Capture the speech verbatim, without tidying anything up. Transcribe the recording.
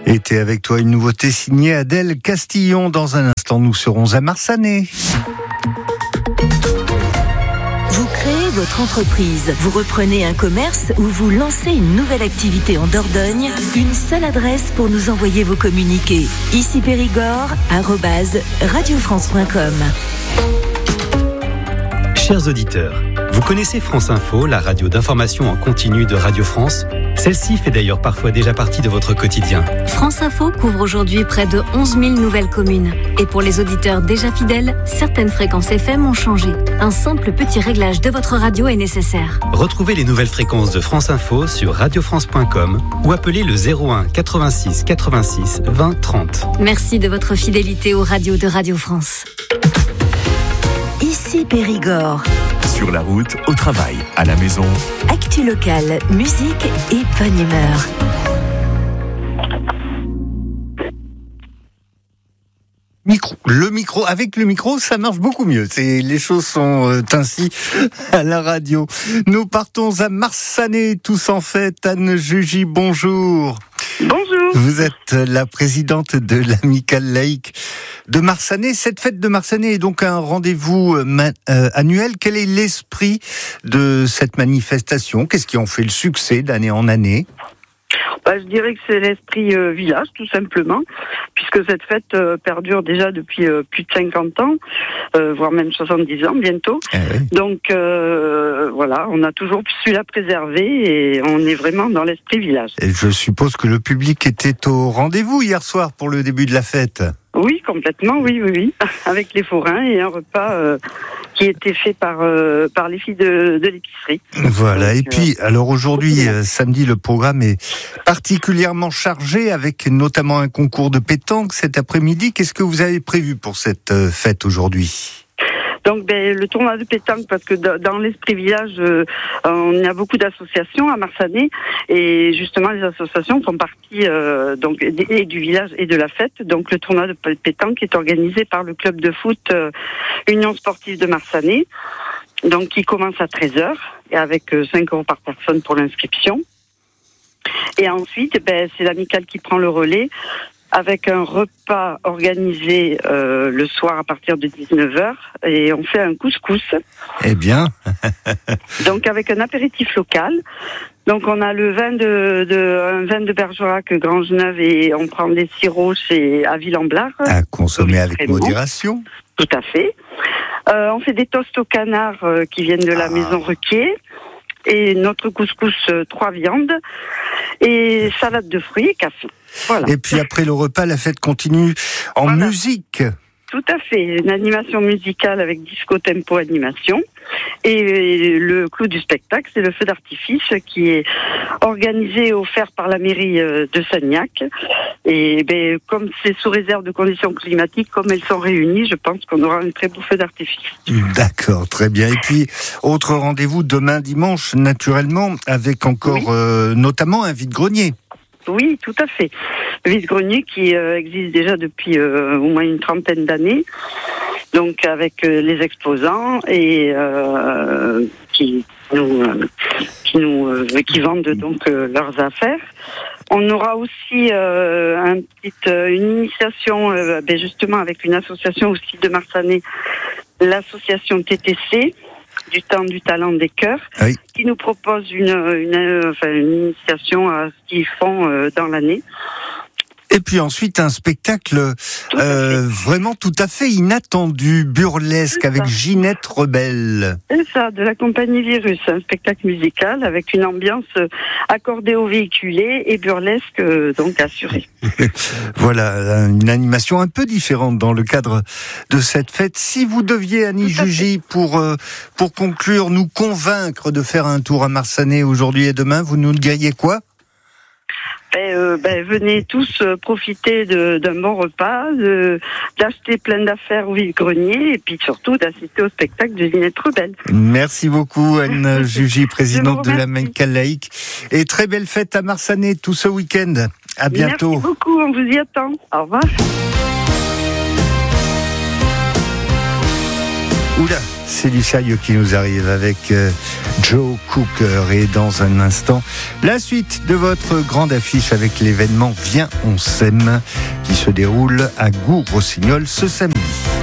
Était avec toi une nouveauté signée Adèle Castillon. Dans un instant, nous serons à Marsanet. Vous créez votre entreprise, vous reprenez un commerce ou vous lancez une nouvelle activité en Dordogne. Une seule adresse pour nous envoyer vos communiqués. Ici Périgord, arobase radiofrance point com. Chers auditeurs, vous connaissez France Info, la radio d'information en continu de Radio France? Celle-ci fait d'ailleurs parfois déjà partie de votre quotidien. France Info couvre aujourd'hui près de onze mille nouvelles communes. Et pour les auditeurs déjà fidèles, certaines fréquences F M ont changé. Un simple petit réglage de votre radio est nécessaire. Retrouvez les nouvelles fréquences de France Info sur radiofrance point com ou appelez le zéro un quatre-vingt-six quatre-vingt-six vingt trente. Merci de votre fidélité aux radios de Radio France. Ici Périgord. Sur la route, au travail, à la maison. Actu locale, musique et bonne humeur. Micro. Le micro, avec le micro, ça marche beaucoup mieux. C'est, les choses sont euh, ainsi à la radio. Nous partons à Marsanet, tous en fête. Anne Jugy, bonjour. Bonjour. Vous êtes la présidente de l'Amicale laïque de Marsanet. Cette fête de Marsanet est donc un rendez-vous euh, euh, annuel. Quel est l'esprit de cette manifestation? Qu'est-ce qui en fait le succès d'année en année? Bah, je dirais que c'est l'esprit euh, village, tout simplement, puisque cette fête euh, perdure déjà depuis euh, plus de cinquante ans, euh, voire même soixante-dix ans bientôt. Eh oui. Donc euh, voilà, on a toujours su la préserver et on est vraiment dans l'esprit village. Et je suppose que le public était au rendez-vous hier soir pour le début de la fête. Oui, complètement, oui, oui, oui, avec les forains et un repas euh, qui était fait par euh, par les filles de, de l'épicerie. Voilà. Donc, et puis, euh, alors aujourd'hui, euh, samedi, le programme est particulièrement chargé avec notamment un concours de pétanque cet après-midi. Qu'est-ce que vous avez prévu pour cette euh, fête aujourd'hui ? Donc ben, le tournoi de pétanque, parce que dans l'esprit village, euh, on a beaucoup d'associations à Marsanet et justement les associations font partie euh, donc et du village et de la fête. Donc le tournoi de pétanque est organisé par le club de foot euh, Union Sportive de Marsanet, donc qui commence à treize heures et avec euh, cinq euros par personne pour l'inscription. Et ensuite, ben, c'est l'amicale qui prend le relais, avec un repas organisé euh, le soir à partir de dix-neuf heures et on fait un couscous. Eh bien. Donc avec un apéritif local. Donc on a le vin de, de un vin de Bergerac Grangeneuve et on prend des sirops chez à Ville-en-Blard. À consommer avec modération. Tout à fait. Euh, on fait des toasts au canard euh, qui viennent de la ah. maison Requier. Et notre couscous, euh, trois viandes, et salade de fruits et café. Voilà. Et puis après le repas, la fête continue en voilà. musique. Tout à fait, une animation musicale avec disco tempo animation. Et le clou du spectacle, c'est le feu d'artifice qui est organisé et offert par la mairie de Sagnac. Et ben, comme c'est sous réserve de conditions climatiques, comme elles sont réunies, je pense qu'on aura un très beau feu d'artifice. D'accord, très bien. Et puis, autre rendez-vous demain dimanche, naturellement, avec encore oui. euh, notamment un vide-grenier. Oui, tout à fait. Le vide-grenier qui euh, existe déjà depuis euh, au moins une trentaine d'années, donc avec euh, les exposants et euh, qui nous euh, qui nous euh, qui vendent donc euh, leurs affaires. On aura aussi euh, un petit, euh, une initiation, euh, ben justement avec une association aussi de Marsanet, l'association T T C. Du temps du talent des chœurs, oui. qui nous propose une, une, enfin, une initiation à ce qu'ils font euh, dans l'année. Et puis ensuite un spectacle euh, vraiment tout à fait inattendu, burlesque, avec Ginette Rebelle. C'est ça, de la compagnie Virus, un spectacle musical avec une ambiance accordéo-véhiculée et burlesque euh, donc assurée. Voilà, une animation un peu différente dans le cadre de cette fête. Si vous deviez, Annie Jugy, pour, euh, pour conclure, nous convaincre de faire un tour à Marsanet aujourd'hui et demain, vous nous diriez quoi ? Ben, euh, ben, venez tous euh, profiter de, d'un bon repas, de, d'acheter plein d'affaires au vide-grenier et puis surtout d'assister au spectacle de Ginette Rebelle. Merci beaucoup Anne Jugy, présidente de l'Amicale laïque. Et très belle fête à Marsanet tout ce week-end. À bientôt. Merci beaucoup, on vous y attend. Au revoir. Oula. c'est du sérieux qui nous arrive avec euh, Joe Cooker. Et dans un instant, la suite de votre grande affiche avec l'événement Viens, on s'aime, qui se déroule à Gour-Rossignol ce samedi.